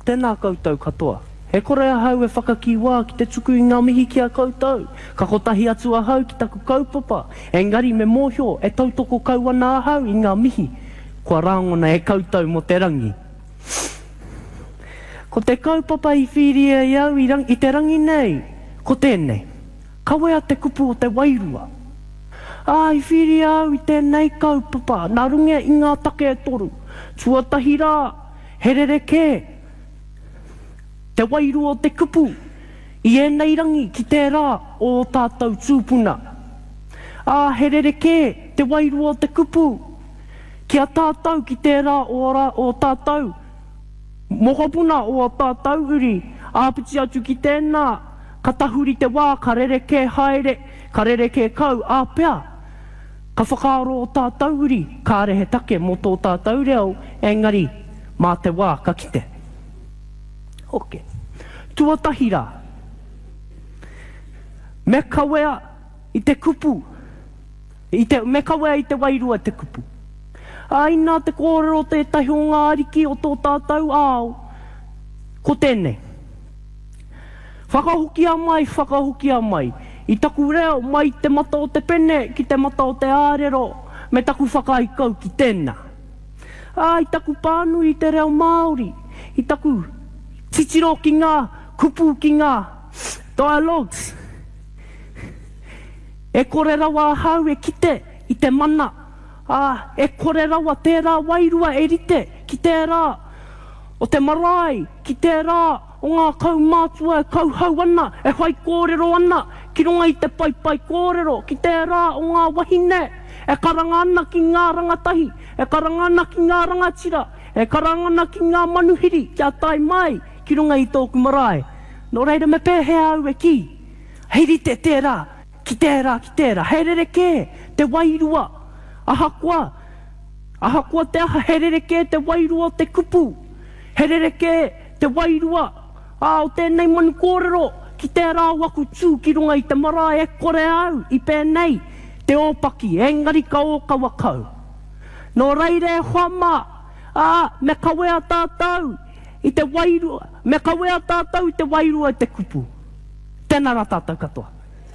Tēnā koutou katoa. He kore ahau e whakaki wā ki te tuku i ngā mihi ki a koutou. Ka kotahi atu ahau ki taku kaupapa. Engari me mōhio e tautoko kau ana ahau i ngā mihi. Kua rāngona e koutou mo te rangi. Ko te kaupapa i whiria iau i te rangi nei. Ko tēnei. Kawea te kupu o te wairua. I whiria au i tēnei kaupapa. Nā runga i ngā take e toru. Tuatahi rā. Herereke. Te wairu o te kupu, i ēnei rangi ki te rā o tātou tūpuna. Herereke, te wairu o te kupu, ki a tātou ki te rā o tātou. Mohopuna o tātou uri, āpiti atu ki tēnā, katahuri te wā, ka rereke haere, ka rereke kau, āpea. Ka whakaaro o tātou uri, ka rehe take mo tō tātou reo, engari, mā te wā ka kite. Ok. Tuatahi rā. Me kawea i te kupu. Me kawea i te wairua te kupu. Aina te kōrero te tahi o ngā ariki o tō tātou ao. Ko tēnei. Whakahukia mai. I taku reo mai te mata o te pene ki te mata o te ārero. Me taku whakaikau ki tēnā. I taku pānu i te reo Māori. I taku titiro ki ngā, kupu ki ngā, dialogues. E kore rawa hau e kite i te mana. E kore rawa tērā wairua e rite ki tērā. O te marae ki tērā o ngā kaumātua e kauhau ana, e whai kōrero ana, ki runga i te pai kōrero ki tērā o ngā wahine. E karanga ana ki ngā rangatahi, e karanga ana ki ngā rangatira, e karanga ana ki ngā manuhiri, kia tai mai. Ki runga i tōku marae. Nō reira me pēhea au e ki. Hei rite tērā, ki tērā. Hei rereke, te wairua. Ahakoa te aha, hei rereke, te wairua te kupu. Hei rereke, te wairua. O tēnei manu kōrero, ki tērā waku tū, ki runga i te marae, e kore au, i pēnei, te ōpaki, engari ka o ka wakau. Nō reira e whama, me kawea tātou, i te wairua, me kawea tātou i te wairua i te kupu. Tēnā rā tātou katoa.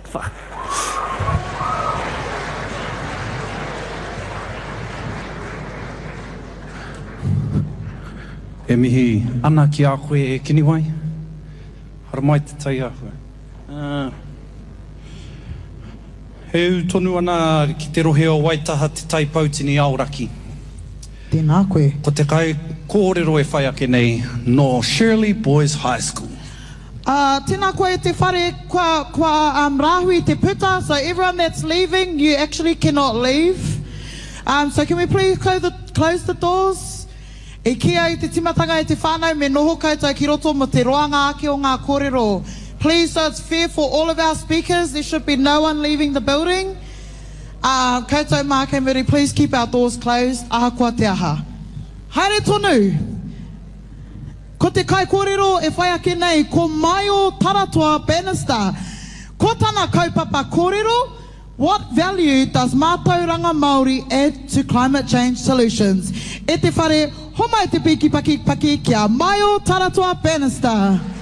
E mihi ana ki a koe e kiniwai. Hara mai te tai a koe. He u tonu ana ki te rohe o Waitaha te tai pautini aoraki. Tēnā koe. Ko te kai kōrero e whai ake nei no Shirley Boys High School. Tēnā koe te whare kua rahui te puta, so everyone that's leaving, you actually cannot leave. So can we please close the doors? E kia i te timatanga e te whānau me noho koutou ki roto mo te roanga ake o ngā kōrero. Please, so it's fair for all of our speakers, there should be no one leaving the building. Koutou mākei muri, please keep our doors closed. Ahakoa te aha. Haere tonu. Ko te kai kōrero e whai ake nei, ko Maio Taratua Bannister. Ko tana kaupapa kōrero, what value does mātauranga Māori add to climate change solutions? E te whare, homai te piki paki kia Maio Taratua Bannister.